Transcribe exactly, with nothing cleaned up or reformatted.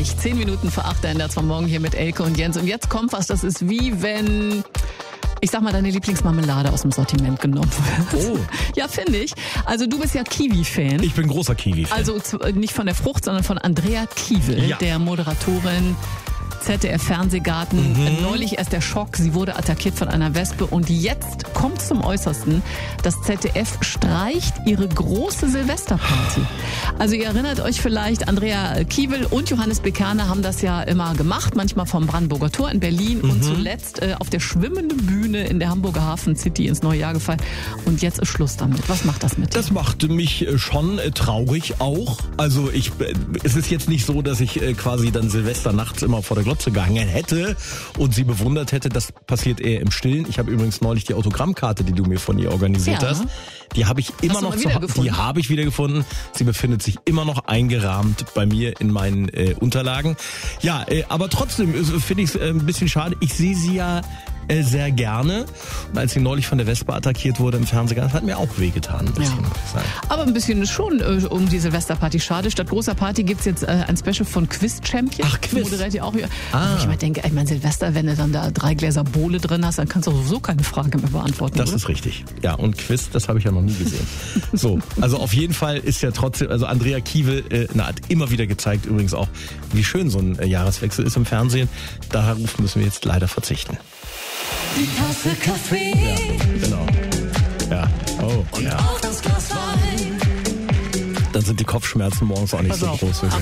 ich. Zehn Minuten vor acht in der zwei Morgen hier mit Elke und Jens. Und jetzt kommt was, das ist wie wenn... Ich sag mal, deine Lieblingsmarmelade aus dem Sortiment genommen wird. Oh. Ja, finde ich. Also du bist ja Kiwi-Fan. Ich bin großer Kiwi-Fan. Also nicht von der Frucht, sondern von Andrea Kiewel, Ja. der Moderatorin Z D F-Fernsehgarten. Mhm. Neulich erst der Schock, sie wurde attackiert von einer Wespe und jetzt kommt zum Äußersten. Das Z D F streicht ihre große Silvesterparty. Also ihr erinnert euch vielleicht, Andrea Kiewel und Johannes Bekerner haben das ja immer gemacht, manchmal vom Brandenburger Tor in Berlin Mhm. und zuletzt äh, auf der schwimmenden Bühne in der Hamburger Hafen City ins neue Jahr gefallen. Und jetzt ist Schluss damit. Was macht das mit dir? Das machte mich äh, schon äh, traurig auch. Also ich, äh, es ist jetzt nicht so, dass ich äh, quasi dann Silvester nachts immer vor der Glotze gehangen hätte und sie bewundert hätte. Das passiert eher im Stillen. Ich habe übrigens neulich die Autogrammkarte, die du mir von ihr organisiert Ja. hast. Die habe ich immer Hast du noch mal zu Hause. wiedergefunden? Die habe ich wiedergefunden. Sie befindet sich immer noch eingerahmt bei mir in meinen äh, Unterlagen. Ja, äh, aber trotzdem äh, finde ich es äh, ein bisschen schade. Ich sehe sie ja äh, sehr gerne. Und als sie neulich von der Wespe attackiert wurde im Fernsehen, das hat mir auch wehgetan. Ein bisschen, Ja. muss ich sagen. Aber ein bisschen ist schon äh, um die Silvesterparty schade. Statt großer Party gibt's jetzt äh, ein Special von Quiz Champion. Ach, Quiz. Moderiert ihr auch hier. Ah. Wo ich mal denke, ich mein Silvester, wenn du dann da drei Gläser Bohle drin hast, dann kannst du sowieso keine Frage mehr beantworten. Das oder? ist richtig. Ja, und Quiz, das habe ich ja noch nie gesehen. So, also auf jeden Fall ist ja trotzdem, also Andrea Kiewel äh, na, hat immer wieder gezeigt übrigens auch, wie schön so ein äh, Jahreswechsel ist im Fernsehen. Darauf müssen wir jetzt leider verzichten. Die Tasse Kaffee Genau. Ja. Oh, und ja. auch das Glas Wein. Dann sind die Kopfschmerzen morgens auch nicht Pass so auf. groß. Wirklich.